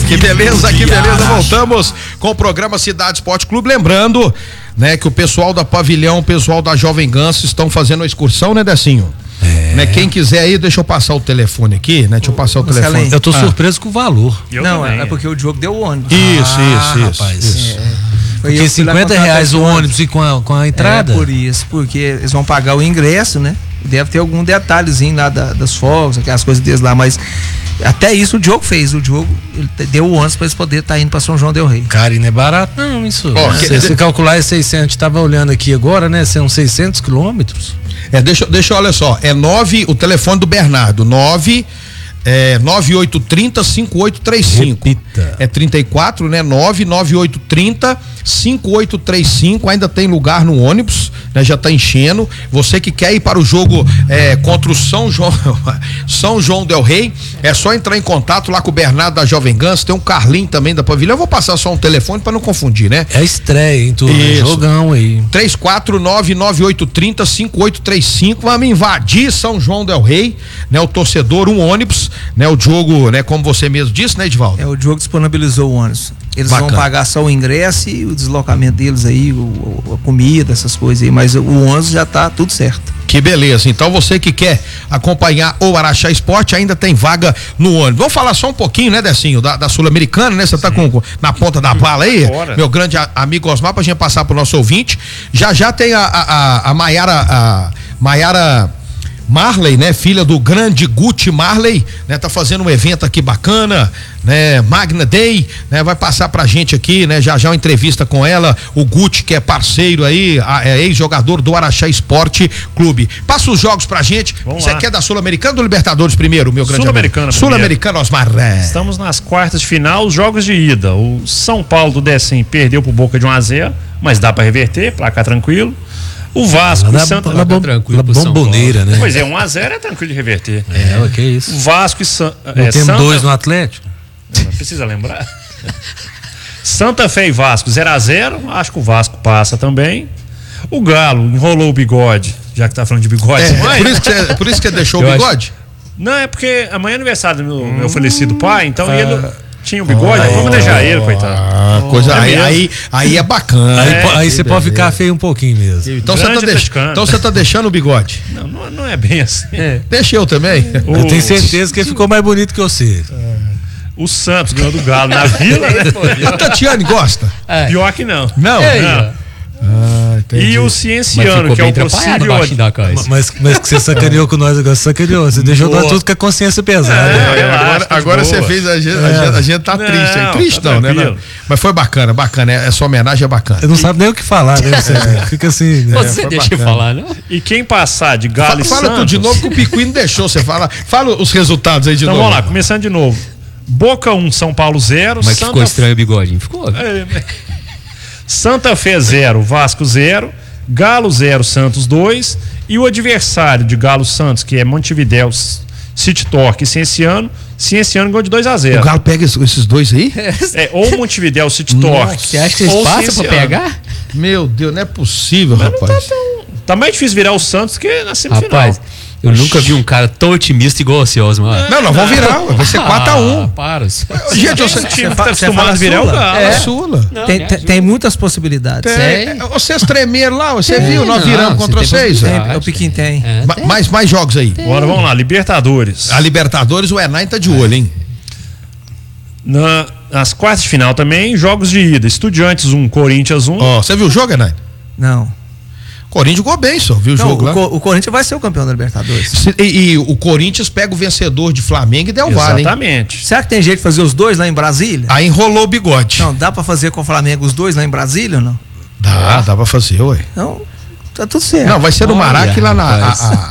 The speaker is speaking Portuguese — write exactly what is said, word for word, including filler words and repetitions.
Que beleza, que beleza. Voltamos com o programa Cidade Esporte Clube. Lembrando, né, que o pessoal da Pavilhão, o pessoal da Jovem Ganso estão fazendo a excursão, né, Decinho? É. Né, quem quiser aí, deixa eu passar o telefone aqui, né? Deixa eu passar o, o telefone. Eu tô ah. surpreso com o valor. Eu não, também. É porque o Diogo deu o ônibus. Isso, ah, isso, isso. Rapaz. isso. É. Porque cinquenta reais o ônibus e com a, com a entrada? É por isso, porque eles vão pagar o ingresso, né? Deve ter algum detalhezinho lá da, das fogos, aquelas coisas deles lá, mas até isso o Diogo fez. O Diogo ele deu o ônibus para eles poderem estar tá indo para São João del Rei. Cara, e não é barato não isso. Oh, se que... você calcular é seiscentos, a gente tava olhando aqui agora, né? São seiscentos quilômetros. É, deixa, deixa, olha só, é nove, o telefone do Bernardo, nove É nove oito três zero cinco oito três cinco. Repita. É trinta e quatro, né? nove nove oito três zero cinco oito três cinco. Ainda tem lugar no ônibus, né? Já tá enchendo. Você que quer ir para o jogo é, contra o São João São João del Rei, é só entrar em contato lá com o Bernardo da Jovem Ganso. Tem um Carlinho também da Pavilhão. Eu vou passar só um telefone para não confundir, né? É estreia, hein, turma? É jogão aí. três quatro nove nove oito três zero cinco oito três cinco. Vamos invadir São João del Rei, né? O torcedor, um ônibus, né? O Diogo, né? Como você mesmo disse, né, Edivaldo? É, o Diogo disponibilizou o ônibus. Eles Bacana. vão pagar só o ingresso e o deslocamento deles aí, o, a comida, essas coisas aí, mas o ônibus já tá tudo certo. Que beleza, então você que quer acompanhar o Araxá Esporte, ainda tem vaga no ônibus. Vamos falar só um pouquinho, né, Decinho, da, da Sul-Americana, né? Você tá com, na ponta da bala aí, Bora. meu grande a, amigo Osmar, pra gente passar pro nosso ouvinte. Já já tem a, a, a Maiara, a Maiara Marley, né? Filha do grande Guti Marley, né? Tá fazendo um evento aqui bacana, né? Magna Day, né? Vai passar pra gente aqui, né? Já já uma entrevista com ela, o Guti, que é parceiro aí, a, é ex-jogador do Araxá Esporte Clube. Passa os jogos pra gente. Você quer da Sul-Americana ou do Libertadores primeiro, meu grande Sul-Americana. Sul-Americana, Osmar. Estamos nas quartas de final, os jogos de ida. O São Paulo do Decim perdeu pro Boca de um a zero, mas dá pra reverter, placar tranquilo. O Vasco, na, e Santa na, bom, tranquilo na bomboneira, né? Pois é, um a zero é tranquilo de reverter. É, o que é isso? O Vasco e San, Não é, temos Santa... dois no Atlético? Não, não precisa lembrar. Santa Fé e Vasco zero a zero, acho que o Vasco passa também. O Galo enrolou o bigode, já que tá falando de bigode. É, é por, isso que você, por isso que você deixou Eu o bigode? Acho... Não, é porque amanhã é aniversário do meu, hum, meu falecido pai, então ah. ele tinha o bigode, oh, vamos deixar ele, coitado. Ah, coisa, é aí, aí, aí é bacana. Aí, é, aí você pode ficar feio um pouquinho mesmo. Então você tá, deix... então tá deixando o bigode? Não, não, não é bem assim. É. Deixa eu também. O... Eu tenho certeza que ele ficou mais bonito que você. É. O Santos ganhou do Galo na Vila, né? A Tatiane gosta? É. Pior que não. Não? É, não. Ah, e o Cienciano, que é o possível. Mas, mas, mas que você sacaneou com nós agora, sacaneou. Você deixou nós tudo com a consciência pesada. É, agora agora você fez a gente, a gente, a gente tá não, triste. Hein? Triste tá não, né? Não. Mas foi bacana, bacana. Essa homenagem é bacana. Eu não sabe nem o que falar, né? Você é. Fica assim. Né? Você é, deixa eu falar, não? E quem passar de Galo fala, e fala Santos... tudo de novo que o Picuí não deixou você falar. Fala os resultados aí de então, novo. Então vamos lá, começando de novo. Boca um, São Paulo zero. Mas Santa... ficou estranho o bigode, ficou? É, Santa Fé zero, Vasco zero, Galo zero, Santos dois, e o adversário de Galo Santos, que é Montevidéu, City Torque e Cienciano, Cienciano ganhou de dois a zero. O Galo pega esses dois aí? É, ou Montevidéu, City Torque. Você acha que eles passam pra pegar? Meu Deus, não é possível, Mas rapaz. Não tá, tão... tá mais difícil virar o Santos que na semifinal. Rapaz, eu nunca vi um cara tão otimista igual você, Osmar. Não, não, vão virar. Vai ser quatro a um. Ah, para. Gente, você, time tá acostumado a virar o Galo. É Sula. Não, tem, tem, tem muitas possibilidades. Tem. Vocês tremeram lá, você tem, viu? Nós viramos contra vocês. Tem, o Piquim tem. É, tem. Mais, mais jogos aí. Tem. Agora vamos lá, Libertadores. A Libertadores, o Enai tá de olho, hein? Na, nas quartas de final também, jogos de ida. Estudiantes um, Corinthians um. Ó, você viu o jogo, Enai? Não. Corinthians jogou bem, só viu o não, jogo o lá? Co o Corinthians vai ser o campeão da Libertadores. Se, e, e o Corinthians pega o vencedor de Flamengo e Del Valle. Exatamente. Será que tem jeito de fazer os dois lá em Brasília? Aí enrolou o bigode. Não, dá pra fazer com o Flamengo os dois lá em Brasília ou não? Dá, dá pra fazer, ué. Não, tá tudo certo. Não, vai ser no Maraca lá na... A, a,